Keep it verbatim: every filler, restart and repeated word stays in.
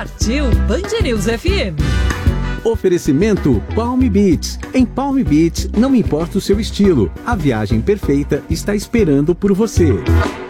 Partiu Band News F M. Oferecimento Palm Beach. Em Palm Beach, não importa o seu estilo, a viagem perfeita está esperando por você.